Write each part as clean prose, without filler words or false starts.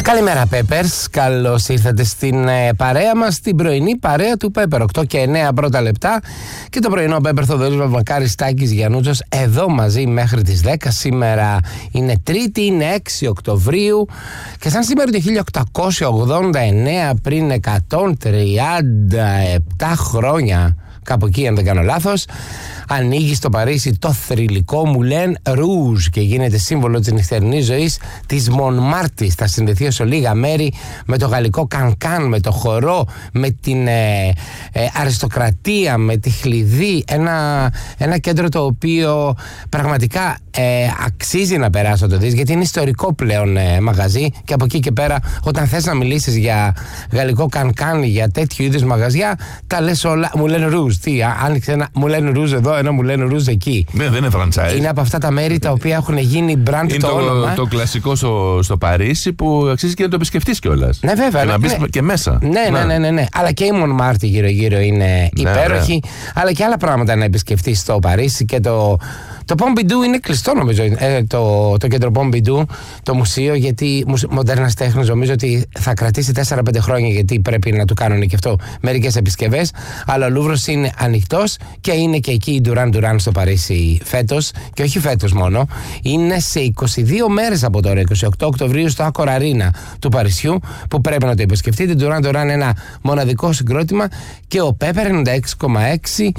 Καλημέρα Peppers, καλώς ήρθατε στην παρέα μας, την πρωινή παρέα του Pepper. 8 και 9 πρώτα λεπτά και το πρωινό Pepper Θοδωρής Βαμβακάρης Τάκης Γιαννούτσος εδώ μαζί μέχρι τις 10. Σήμερα είναι Τρίτη, είναι 6 Οκτωβρίου και σαν σήμερα το 1889, πριν 137 χρόνια, κάπου εκεί αν δεν κάνω λάθος, ανοίγει στο Παρίσι το θρυλικό Moulin Rouge και γίνεται σύμβολο της νυχτερινής ζωής της Μονμάρτης. Θα συνδεθεί ως λίγα μέρη με το γαλλικό Κανκάν, με το χορό, με την αριστοκρατία, με τη χλειδί. Ένα κέντρο το οποίο πραγματικά αξίζει να περάσει να το δεις, γιατί είναι ιστορικό πλέον μαγαζί και από εκεί και πέρα όταν θες να μιλήσεις για γαλλικό Κανκάν, για τέτοιου είδους μαγαζιά, τα λες όλα Moulin Rouge. Τι, άνοιξε ένα Moulin Rouge εδώ, ένα Moulin Rouge εκεί. Ναι, δεν είναι franchise. Είναι από αυτά τα μέρη τα οποία έχουν γίνει brand είναι το όνομα. Το κλασικό στο Παρίσι που αξίζει και να το επισκεφτείς κιόλας. Ναι, βέβαια. Και να μπεις και μέσα. Ναι. Αλλά και η Μονμάρτη γύρω-γύρω είναι υπέροχη. Αλλά και άλλα πράγματα να επισκεφτείς στο Παρίσι και το Pompidou είναι κλειστό νομίζω, το κέντρο Pompidou, το μουσείο, γιατί μοντέρνας τέχνης νομίζω ότι θα κρατήσει 4-5 χρόνια, γιατί πρέπει να του κάνουν και αυτό μερικές επισκευές. Αλλά ο Λούβρος είναι ανοιχτός και είναι και εκεί η Duran Duran στο Παρίσι φέτος, και όχι φέτος μόνο, είναι σε 22 μέρες από τώρα, 28 Οκτωβρίου στο Accor Arena του Παρισιού, που πρέπει να το επισκεφτείτε. Duran Duran είναι ένα μοναδικό συγκρότημα και ο Pepper 96,6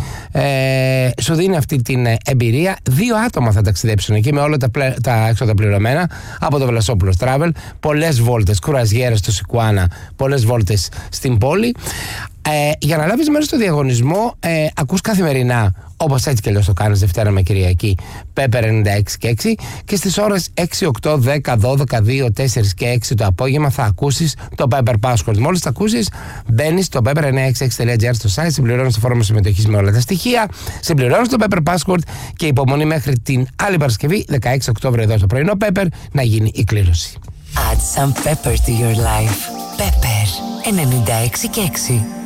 σου δίνει αυτή την εμπειρία. 2 άτομα θα ταξιδέψουν εκεί με όλα τα έξοδα πληρωμένα από το Βλασόπουλος Travel. Πολλές βόλτες, κουραζιέρες στο Σικουάνα, πολλές βόλτες στην πόλη. Για να λάβεις μέρος στο διαγωνισμό, ακούς καθημερινά, όπως έτσι και αλλιώς το κάνεις Δευτέρα με Κυριακή, Pepper 96 και 6, και στις ώρες 6, 8, 10, 12, 2, 4 και 6 το απόγευμα θα ακούσεις το Pepper Password. Μόλις το ακούσεις, μπαίνεις στο pepper966.gr στο site, συμπληρώνεις το φόρμα συμμετοχής με όλα τα στοιχεία, συμπληρώνεις το Pepper Password και υπομονή μέχρι την άλλη Παρασκευή, 16 Οκτώβρη, εδώ στο πρωινό Pepper, να γίνει η κλήρωση. Add some pepper to your life. Pepper 96 και 6.